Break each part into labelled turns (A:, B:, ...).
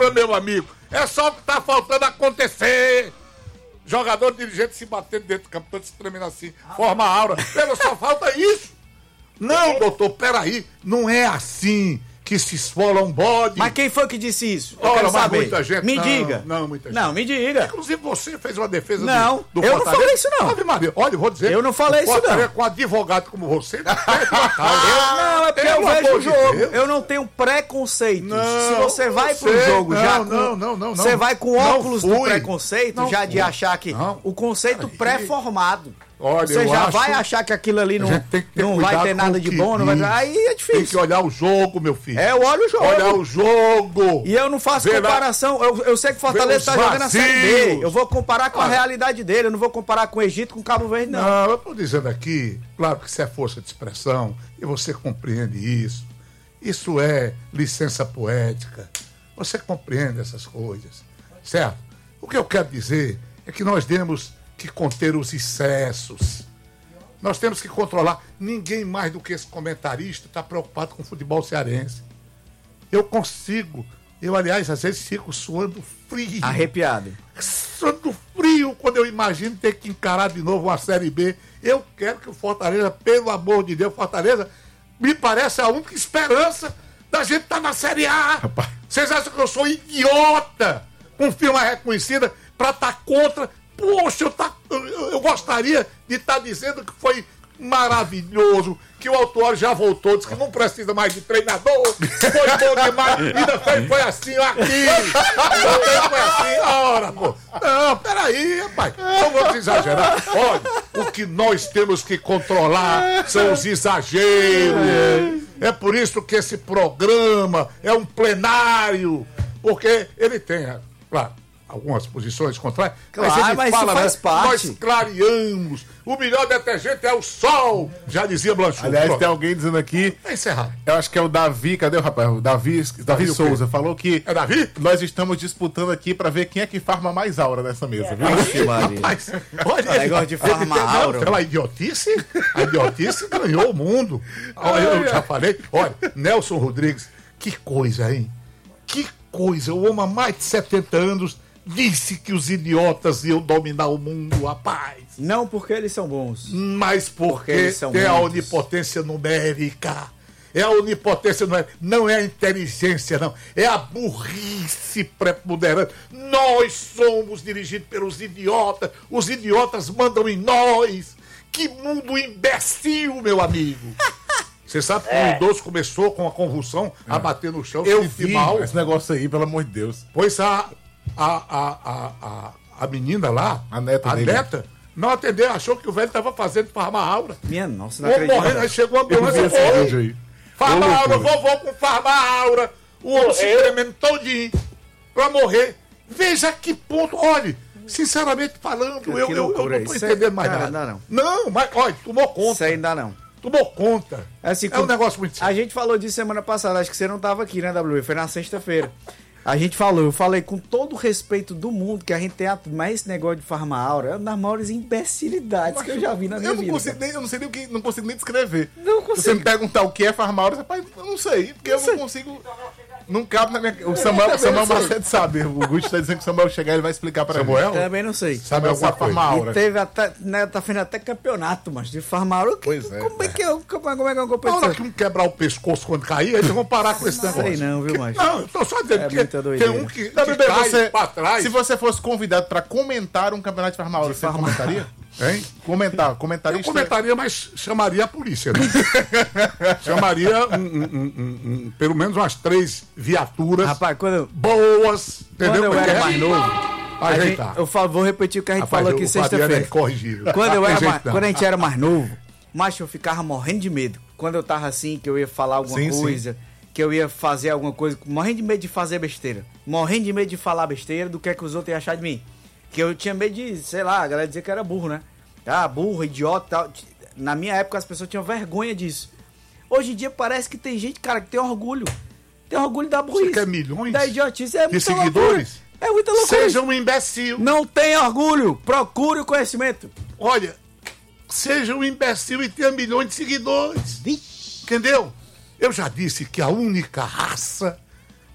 A: meu amigo. É só o que tá faltando acontecer. Jogador dirigente se batendo dentro do campo, todo se tremendo assim, forma aura. Só falta isso. Não, doutor, peraí. Não é assim que se esfola um bode.
B: Mas quem foi que disse isso?
A: Eu quero saber. Muita gente.
B: Me diga.
A: Não, muita gente.
B: Não, me diga.
A: Inclusive você fez uma defesa
B: não,
A: do
B: eu
A: Fortaleza.
B: Não falei isso não.
A: Ave Maria, olha, eu vou dizer.
B: Eu não falei isso não.
A: Com advogado como você,
B: não, é porque eu vejo o jogo. Eu não tenho preconceito. Se você vai pro jogo já com... Você vai com óculos do preconceito, já de achar que... O conceito pré-formado.
A: Olha,
B: você já vai achar que aquilo ali não vai ter nada de bom, não vai... Aí é difícil.
A: Tem que olhar o jogo, meu filho.
B: Eu olho o jogo.
A: Olhar o jogo.
B: E eu não faço comparação. Eu sei que o Fortaleza tá jogando a Série B. Eu vou comparar com a realidade dele. Eu não vou comparar com o Egito, com o Cabo Verde, não.
A: Não, eu tô dizendo aqui, claro que isso é força de expressão, e você compreende isso. Isso é licença poética. Você compreende essas coisas, certo? O que eu quero dizer é que nós temos que conter os excessos. Nós temos que controlar. Ninguém mais do que esse comentarista está preocupado com o futebol cearense. Eu consigo. Eu, aliás, às vezes fico suando frio.
B: Arrepiado.
A: Suando frio quando eu imagino ter que encarar de novo uma Série B. Eu quero que o Fortaleza, pelo amor de Deus, Fortaleza, me parece a única esperança da gente estar na Série A. Rapaz. Vocês acham que eu sou idiota? Com firma reconhecida para estar contra... Poxa, eu gostaria de estar dizendo que foi maravilhoso, que o Autuori já voltou, disse que não precisa mais de treinador, foi bom demais, ainda foi assim, aqui, foi assim, ora, pô. Não, peraí, rapaz, não vamos exagerar. Olha, o que nós temos que controlar são os exageros. É por isso que esse programa é um plenário, porque ele tem, claro, algumas posições contrárias,
B: claro, mas fala, faz parte.
A: Nós clareamos. O melhor detergente é o sol, já dizia Blanchot.
C: Aliás, tem alguém dizendo aqui...
A: É encerrado.
C: Eu acho que é o Davi, cadê o rapaz? O Davi Souza, falou que...
A: É Davi?
C: Nós estamos disputando aqui pra ver quem é que farma mais aura nessa mesa, viu?
A: Rapaz, olha,
B: negócio de farmar aura.
A: Pela idiotice, a idiotice ganhou o mundo. Eu já falei. Olha, Nelson Rodrigues, que coisa, hein? Que coisa. O homem há mais de 70 anos... disse que os idiotas iam dominar o mundo, rapaz.
B: Não porque eles são bons.
A: Mas porque tem a onipotência numérica. É a onipotência numérica. Não é a inteligência, não. É a burrice preponderante. Nós somos dirigidos pelos idiotas. Os idiotas mandam em nós. Que mundo imbecil, meu amigo. Você sabe que o idoso começou com a convulsão a bater no chão.
C: Eu vi mal. Esse negócio aí, pelo amor de Deus.
A: Pois a menina lá,
C: a neta,
A: não atendeu, achou que o velho estava fazendo farma aura.
B: Minha nossa, não acredito.
A: Morrendo, aí chegou a ambulância. Farma aura, vovô com farma aura. O homem se tremendo todinho pra morrer. Veja que ponto, olha, sinceramente falando, eu não tô entendendo mais nada. Não, mas olha, tomou conta.
B: Isso ainda não.
A: Tomou conta.
B: Assim,
A: é um negócio muito sério.
B: A gente falou disso semana passada, acho que você não estava aqui, né, W? Foi na sexta-feira. Eu falei com todo o respeito do mundo que a gente tem mais esse negócio de farma aura, é uma das maiores imbecilidades que eu já vi na minha vida.
C: Eu não sei nem o que, não consigo nem descrever.
B: Não consigo.
C: Se você me perguntar o que é farma aura, rapaz, eu não sei, porque eu não consigo. Não cabe na minha. O Samuel Macedo sabe. O Guti está dizendo que o Samuel chegar ele vai explicar para ele.
B: Também não sei.
A: Sabe alguma coisa?
C: Farma aura.
B: E teve até, né, tá fazendo até campeonato, mas de farma aura.
C: Pois é.
B: Como é que é uma competição?
A: Na hora que um quebrar o pescoço quando cair, eles vão parar com esse negócio.
B: Não sei não, viu, mas...
A: Não, eu tô só dizendo que tem um que
C: cai
A: pra trás.
C: Se você fosse convidado para comentar um campeonato de farma aura, você comentaria?
A: Hein?
C: Comentarista.
A: Eu comentaria, mas chamaria a polícia, né? Chamaria pelo menos umas 3 viaturas.
B: Rapaz,
A: boas, entendeu?
B: Quando eu era mais novo, vou repetir o que a gente falou aqui sexta-feira. Quando a gente era mais novo, mas eu ficava morrendo de medo. Quando eu tava assim, que eu ia falar alguma coisa, que eu ia fazer alguma coisa, morrendo de medo de fazer besteira. Morrendo de medo de falar besteira do que é que os outros iam achar de mim. Que eu tinha medo de, sei lá, a galera dizer que era burro, né? Burro, idiota e tal. Na minha época as pessoas tinham vergonha disso. Hoje em dia parece que tem gente, cara, que tem orgulho. Tem orgulho da burrice.
A: Você quer milhões
B: da idiotice.
A: de seguidores?
B: Loucura. É muita loucura.
A: Seja um imbecil.
B: Não tenha orgulho. Procure o conhecimento.
A: Olha, seja um imbecil e tenha milhões de seguidores. Entendeu? Eu já disse que a única raça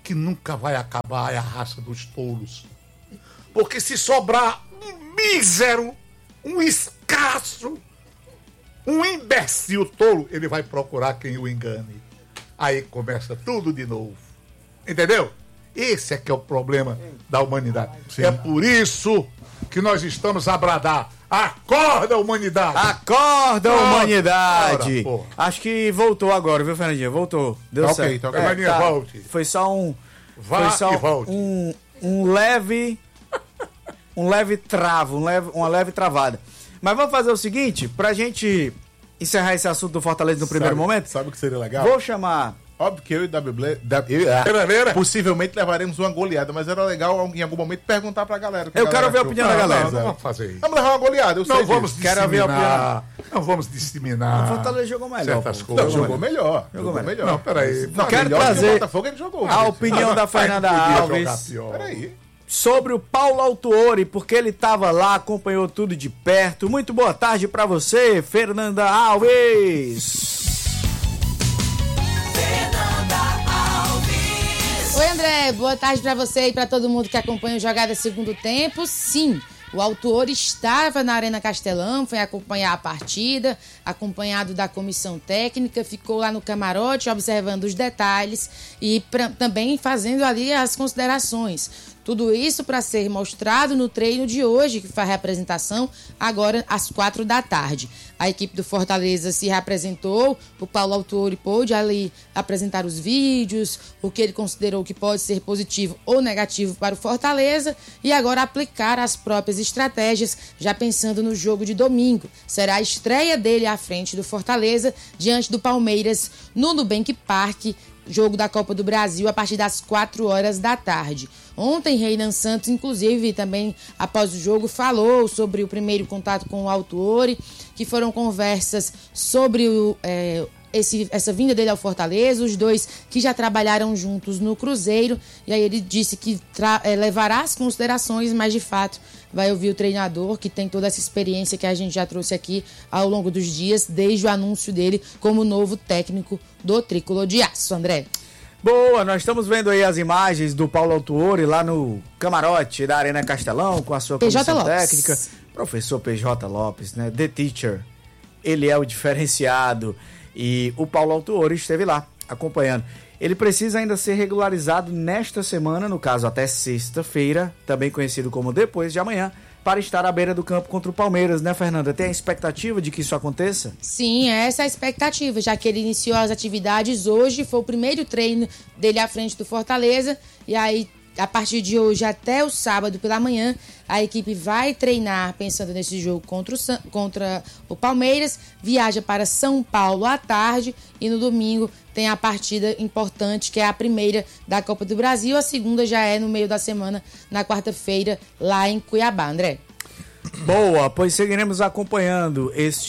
A: que nunca vai acabar é a raça dos touros. Porque se sobrar um mísero, um escasso, um imbecil tolo, ele vai procurar quem o engane. Aí começa tudo de novo. Entendeu? Esse é que é o problema da humanidade. Sim. É por isso que nós estamos a bradar. Acorda, humanidade!
B: Acorda, humanidade! Ora, acho que voltou agora, viu, Fernandinho? Voltou. Deu certo.
A: Tá ok. Volte.
B: Foi só um...
A: Vá
B: foi só
A: e volte.
B: Um leve... Um leve travo, uma leve travada. Mas vamos fazer o seguinte, pra gente encerrar esse assunto do Fortaleza no primeiro momento.
C: Sabe o que seria legal?
B: Vou chamar...
C: Óbvio que eu e possivelmente levaremos uma goleada, mas era legal em algum momento perguntar pra galera.
B: Eu quero ver a opinião da galera.
A: Não vamos fazer isso.
C: Vamos levar uma goleada, eu sei
A: não vamos
C: disso.
A: Quero ver a opinião. Não vamos disseminar.
B: O Fortaleza jogou melhor.
A: Certas coisas.
C: Não, jogou melhor.
A: Não, peraí.
B: Não, quero trazer a opinião da Fernanda Alves.
C: Peraí.
B: Sobre o Paulo Autuori, porque ele estava lá, acompanhou tudo de perto. Muito boa tarde para você, Fernanda Alves.
D: Oi, André, boa tarde para você e para todo mundo que acompanha o Jogada Segundo Tempo. Sim, o Autuori estava na Arena Castelão, foi acompanhar a partida, acompanhado da comissão técnica, ficou lá no camarote observando os detalhes e também fazendo ali as considerações. Tudo isso para ser mostrado no treino de hoje, que faz a reapresentação agora às 4 da tarde. A equipe do Fortaleza se reapresentou, o Paulo Autuori pôde ali apresentar os vídeos, o que ele considerou que pode ser positivo ou negativo para o Fortaleza e agora aplicar as próprias estratégias, já pensando no jogo de domingo. Será a estreia dele à frente do Fortaleza, diante do Palmeiras, no Nubank Park, jogo da Copa do Brasil a partir das 4 horas da tarde. Ontem, Reinan Santos, inclusive, também após o jogo, falou sobre o primeiro contato com o Autuori, que foram conversas sobre essa vinda dele ao Fortaleza, os dois que já trabalharam juntos no Cruzeiro, e aí ele disse que levará as considerações, mas de fato vai ouvir o treinador, que tem toda essa experiência que a gente já trouxe aqui ao longo dos dias, desde o anúncio dele como novo técnico do Tricolor de Aço. André.
B: Boa, nós estamos vendo aí as imagens do Paulo Autuori lá no camarote da Arena Castelão, com a sua comissão técnica. Professor PJ Lopes, né? The Teacher. Ele é o diferenciado. E o Paulo Autuori esteve lá, acompanhando. Ele precisa ainda ser regularizado nesta semana, no caso até sexta-feira, também conhecido como depois de amanhã, para estar à beira do campo contra o Palmeiras, né, Fernanda? Tem a expectativa de que isso aconteça?
D: Sim, essa é a expectativa, já que ele iniciou as atividades hoje, foi o primeiro treino dele à frente do Fortaleza, e aí, a partir de hoje até o sábado pela manhã, a equipe vai treinar pensando nesse jogo contra o Palmeiras, viaja para São Paulo à tarde e no domingo tem a partida importante, que é a primeira da Copa do Brasil, a segunda já é no meio da semana, na quarta-feira, lá em Cuiabá. André.
B: Boa, pois seguiremos acompanhando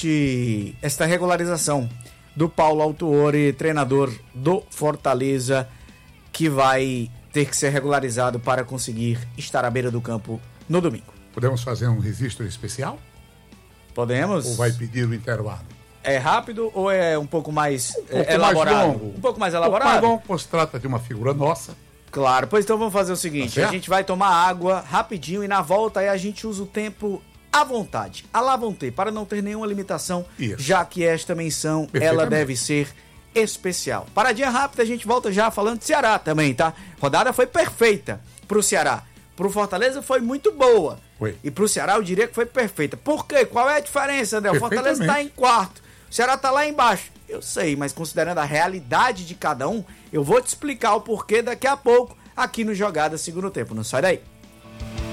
B: esta regularização do Paulo Autuori, treinador do Fortaleza, que vai ter que ser regularizado para conseguir estar à beira do campo no domingo.
A: Podemos fazer um registro especial?
B: Podemos.
A: Ou vai pedir o intervalo?
B: É rápido ou é um pouco mais elaborado? Mais longo. Um pouco mais elaborado?
A: Mais longo, pois trata de uma figura nossa.
B: Claro, pois então vamos fazer o seguinte, a gente vai tomar água rapidinho e na volta aí a gente usa o tempo à vontade, à la vontade, para não ter nenhuma limitação, já que esta menção, ela deve ser especial. Paradinha rápida, a gente volta já falando de Ceará também, tá? Rodada foi perfeita pro Ceará. Pro Fortaleza foi muito boa.
A: Foi.
B: E pro Ceará eu diria que foi perfeita. Por quê? Qual é a diferença, André? O Fortaleza tá em quarto, o Ceará tá lá embaixo. Eu sei, mas considerando a realidade de cada um, eu vou te explicar o porquê daqui a pouco aqui no Jogada Segundo Tempo. Não sai daí.